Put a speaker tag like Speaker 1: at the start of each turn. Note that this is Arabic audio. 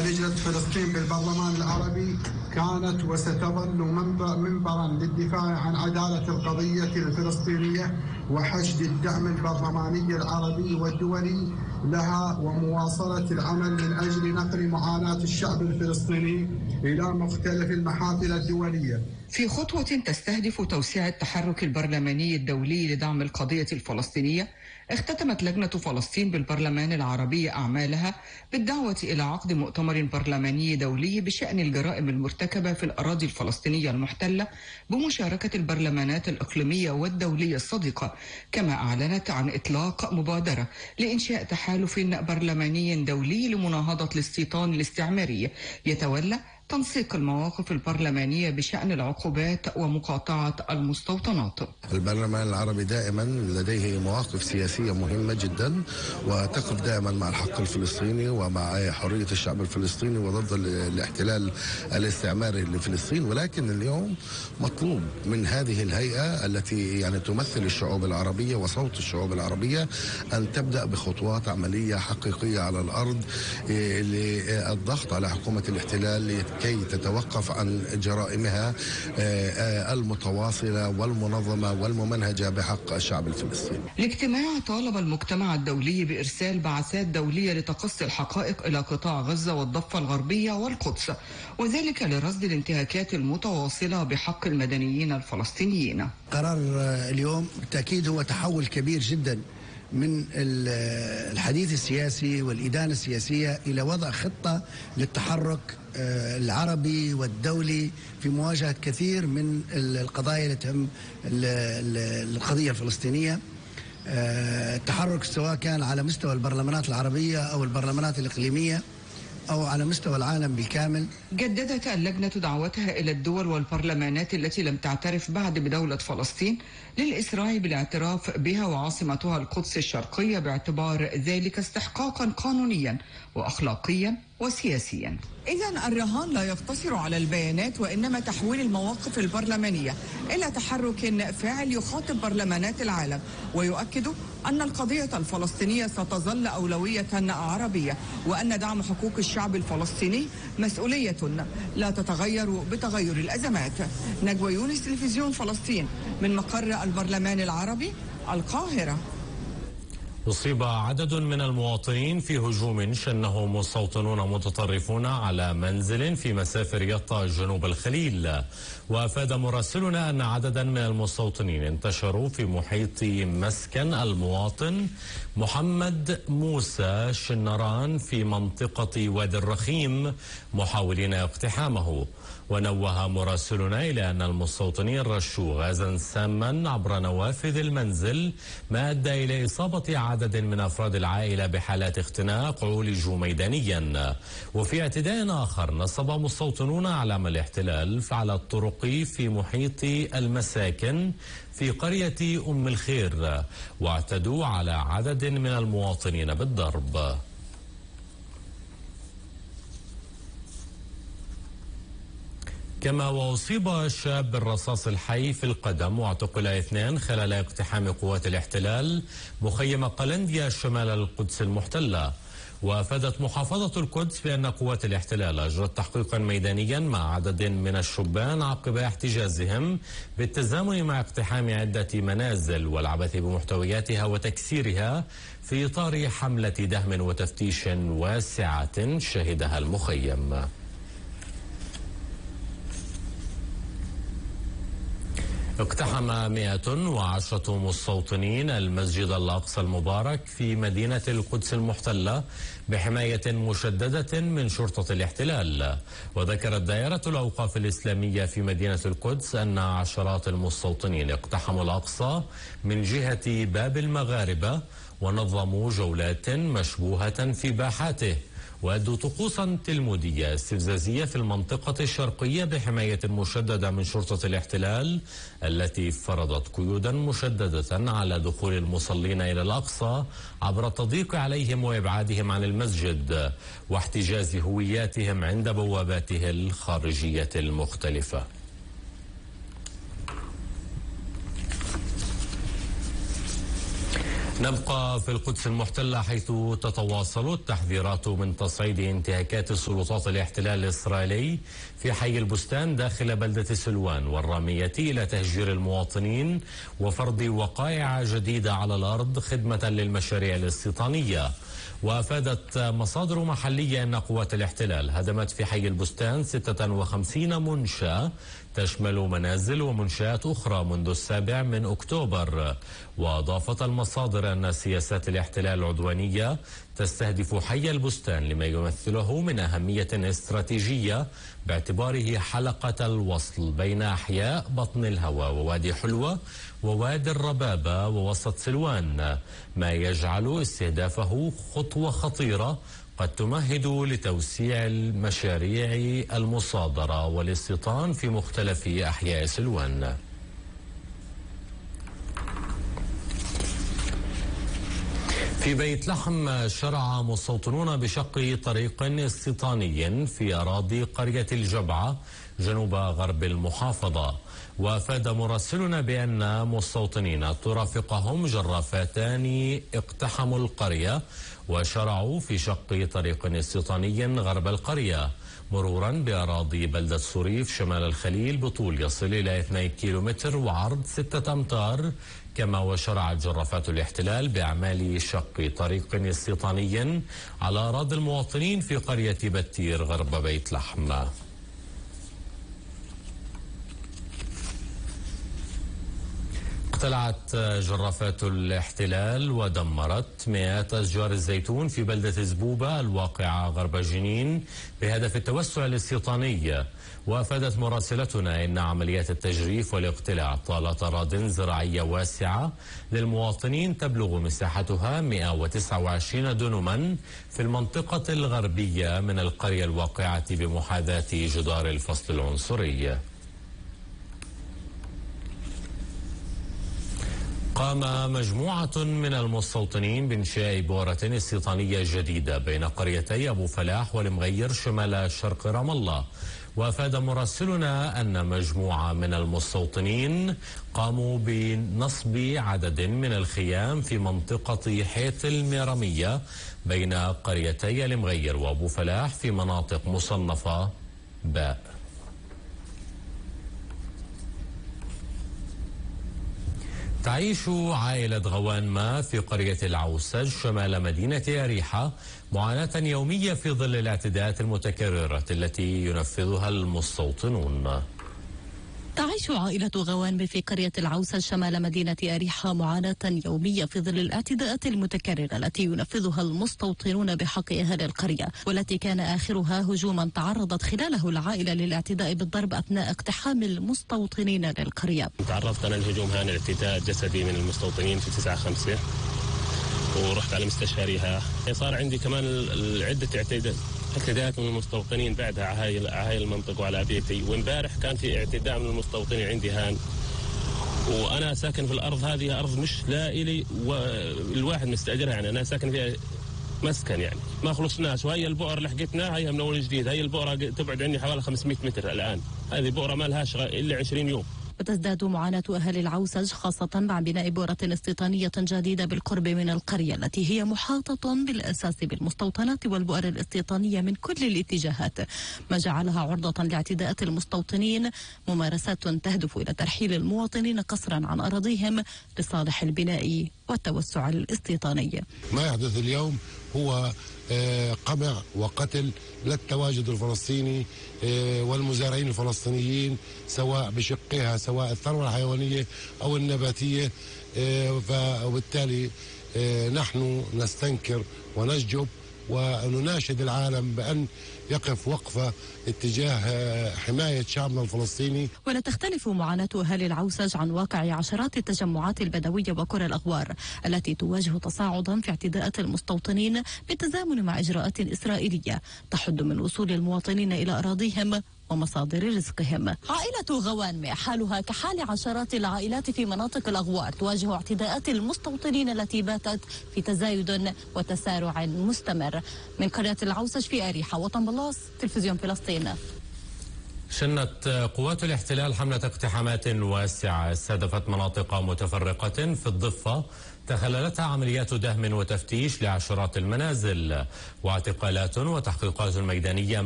Speaker 1: لجنة فلسطين بالبرلمان العربي كانت وستظل منبرا للدفاع عن عدالة القضية الفلسطينية وحشد الدعم البرلماني العربي والدولي لها ومواصلة العمل من أجل نقل معاناة الشعب الفلسطيني إلى مختلف المحافل الدولية.
Speaker 2: في خطوة تستهدف توسيع التحرك البرلماني الدولي لدعم القضية الفلسطينية، اختتمت لجنة فلسطين بالبرلمان العربي أعمالها بالدعوة إلى عقد مؤتمر برلماني دولي بشأن الجرائم المرتكبة في الأراضي الفلسطينية المحتلة بمشاركة البرلمانات الإقليمية والدولية الصديقة، كما أعلنت عن إطلاق مبادرة لإنشاء تحالف برلماني دولي لمناهضة الاستيطان الاستعماري يتولى تنسيق المواقف البرلمانية بشأن العقوبات ومقاطعة المستوطنات.
Speaker 3: البرلمان العربي دائما لديه مواقف سياسية مهمة جدا وتقف دائما مع الحق الفلسطيني ومع حرية الشعب الفلسطيني وضد الاحتلال الاستعماري لفلسطين، ولكن اليوم مطلوب من هذه الهيئة التي يعني تمثل الشعوب العربية وصوت الشعوب العربية أن تبدأ بخطوات عملية حقيقية على الأرض للضغط على حكومة الاحتلال كي تتوقف عن جرائمها المتواصلة والمنظمة والممنهجة بحق الشعب الفلسطيني.
Speaker 2: الاجتماع طالب المجتمع الدولي بإرسال بعثات دولية لتقصي الحقائق إلى قطاع غزة والضفة الغربية والقدس، وذلك لرصد الانتهاكات المتواصلة بحق المدنيين الفلسطينيين.
Speaker 4: قرار اليوم بالتأكيد هو تحول كبير جدا من الحديث السياسي والإدانة السياسية إلى وضع خطة للتحرك العربي والدولي في مواجهة كثير من القضايا اللي تهم القضية الفلسطينية. التحرك سواء كان على مستوى البرلمانات العربية أو البرلمانات الإقليمية أو على مستوى العالم بالكامل.
Speaker 2: جددت اللجنة دعوتها إلى الدول والبرلمانات التي لم تعترف بعد بدولة فلسطين للإسراع بالاعتراف بها وعاصمتها القدس الشرقية باعتبار ذلك استحقاقا قانونيا وأخلاقيا وسياسيا. إذن الرهان لا يقتصر على البيانات وإنما تحويل المواقف البرلمانية إلى تحرك فاعل يخاطب برلمانات العالم ويؤكد أن القضية الفلسطينية ستظل أولوية عربية وأن دعم حقوق الشعب الفلسطيني مسؤولية لا تتغير بتغير الأزمات. نجوى يونس، تلفزيون فلسطين، من مقر البرلمان العربي، القاهرة.
Speaker 5: أصيب عدد من المواطنين في هجوم شنه مستوطنون متطرفون على منزل في مسافر يطا جنوب الخليل. وأفاد مراسلنا أن عددا من المستوطنين انتشروا في محيط مسكن المواطن محمد موسى شنران في منطقة وادي الرخيم محاولين اقتحامه. ونوه مراسلنا إلى أن المستوطنين رشوا غازا ساما عبر نوافذ المنزل ما أدى إلى إصابة عدد من أفراد العائلة بحالات اختناق عولجوا ميدانيا. وفي اعتداء آخر نصب مستوطنون علام الاحتلال على الطرق في محيط المساكن في قرية أم الخير واعتدوا على عدد من المواطنين بالضرب. كما وأصيب شاب بالرصاص الحي في القدم واعتقل 2 خلال اقتحام قوات الاحتلال مخيم قلنديا شمال القدس المحتلة. وأفادت محافظة القدس بأن قوات الاحتلال أجرت تحقيقا ميدانيا مع عدد من الشبان عقب احتجازهم بالتزامن مع اقتحام عدة منازل والعبث بمحتوياتها وتكسيرها في إطار حملة دهم وتفتيش واسعة شهدها المخيم. اقتحم 110 مستوطنين المسجد الأقصى المبارك في مدينة القدس المحتلة بحماية مشددة من شرطة الاحتلال. وذكرت دائرة الأوقاف الإسلامية في مدينة القدس أن عشرات المستوطنين اقتحموا الأقصى من جهة باب المغاربة ونظموا جولات مشبوهة في باحاته وأدوا طقوسا تلمودية استفزازية في المنطقة الشرقية بحماية مشددة من شرطة الاحتلال التي فرضت قيودا مشددة على دخول المصلين إلى الأقصى عبر التضييق عليهم وإبعادهم عن المسجد واحتجاز هوياتهم عند بواباته الخارجية المختلفة. نبقى في القدس المحتلة، حيث تتواصل التحذيرات من تصعيد انتهاكات سلطات الاحتلال الإسرائيلي في حي البستان داخل بلدة سلوان والرامية إلى تهجير المواطنين وفرض وقائع جديدة على الأرض خدمة للمشاريع الاستيطانية. وأفادت مصادر محلية أن قوات الاحتلال هدمت في حي البستان 56 منشأة تشمل منازل ومنشآت أخرى منذ 7 أكتوبر. وأضافت المصادر أن سياسات الاحتلال العدوانية تستهدف حي البستان لما يمثله من أهمية استراتيجية باعتباره حلقة الوصل بين أحياء بطن الهوى ووادي حلوة ووادي الربابة ووسط سلوان، ما يجعل استهدافه خطوة خطيرة قد تمهد لتوسيع المشاريع المصادرة والاستيطان في مختلف أحياء سلوان. في بيت لحم شرع مستوطنون بشق طريق استيطاني في أراضي قرية الجبعة جنوب غرب المحافظة. وأفاد مراسلنا بأن مستوطنين ترافقهم جرافاتان اقتحموا القرية وشرعوا في شق طريق استيطاني غرب القرية مرورا بأراضي بلدة صريف شمال الخليل بطول يصل إلى 2 كيلومتر وعرض 6 أمتار. كما وشرعت جرافات الاحتلال بأعمال شق طريق استيطاني على أراضي المواطنين في قرية بتير غرب بيت لحم. اقتلعت جرافات الاحتلال ودمرت مئات أشجار الزيتون في بلدة زبوبة الواقعة غرب جنين بهدف التوسع الاستيطاني. وأفادت مراسلتنا أن عمليات التجريف والاقتلاع طالت أراضٍ زراعية واسعة للمواطنين تبلغ مساحتها 129 دنما في المنطقة الغربية من القرية الواقعة بمحاذاة جدار الفصل العنصري. قام مجموعة من المستوطنين بإنشاء بؤرة استيطانية جديدة بين قريتي أبو فلاح والمغير شمال شرق رام الله. وأفاد مراسلنا أن مجموعة من المستوطنين قاموا بنصب عدد من الخيام في منطقة حيط الميرمية بين قريتي المغير وأبو فلاح في مناطق مصنفة باء. تعيش عائلة غوانما في قرية العوسج شمال مدينة أريحة معاناة يومية في ظل الاعتداءات المتكررة التي ينفذها المستوطنون.
Speaker 6: تعيش عائلة غوانم في قرية العوسج شمال مدينة أريحة معاناة يومية في ظل الاعتداءات المتكررة التي ينفذها المستوطنون بحق أهل القرية، والتي كان آخرها هجوما تعرضت خلاله العائلة للاعتداء بالضرب أثناء اقتحام المستوطنين للقرية.
Speaker 7: تعرضت أنا الهجوم هان الاعتداء جسدي من المستوطنين في 9/5 ورحت على مستشفى ريها. صار عندي كمان عدة اعتداءات من المستوطنين بعدها على هاي المنطقة وعلى بيتي. وامبارح كان في اعتداء من المستوطنين عندي هان، وأنا ساكن في الأرض هذه أرض مش لا إلي والواحد مستأجرها، يعني أنا ساكن فيها مسكن، يعني ما خلصناش. وهي البؤر اللي حقتنا هي من أول جديد. هي البؤرة تبعد عني حوالي 500 متر الآن. هذه بؤرة ما لهاش إلا 20 يوم.
Speaker 6: وتزداد معاناة أهل العوسج خاصة مع بناء بؤرة استيطانية جديدة بالقرب من القرية التي هي محاطة بالأساس بالمستوطنات والبؤر الاستيطانية من كل الاتجاهات، ما جعلها عرضة لاعتداءات المستوطنين، ممارسات تهدف إلى ترحيل المواطنين قسرا عن أراضيهم لصالح البناء والتوسع الاستيطاني.
Speaker 8: ما يحدث اليوم هو قمع وقتل للتواجد الفلسطيني والمزارعين الفلسطينيين سواء بشقها، سواء الثروة الحيوانية أو النباتية. وبالتالي نحن نستنكر ونشجب ونناشد العالم بأن يقف وقفة اتجاه حماية شعبنا الفلسطيني.
Speaker 6: ولا تختلف معاناة أهالي العوسج عن واقع عشرات التجمعات البدوية وقرى الأغوار التي تواجه تصاعدا في اعتداءات المستوطنين بالتزامن مع إجراءات إسرائيلية تحد من وصول المواطنين إلى أراضيهم ومصادر رزقهم. عائلة غوانم حالها كحال عشرات العائلات في مناطق الأغوار تواجه اعتداءات المستوطنين التي باتت في تزايد وتسارع مستمر. من قرية العوسج في أريحة، وطن بلاص، تلفزيون فلسطين.
Speaker 5: شنت قوات الاحتلال حملة اقتحامات واسعة استهدفت مناطق متفرقة في الضفة تخللتها عمليات دهم وتفتيش لعشرات المنازل واعتقالات وتحقيقات ميدانية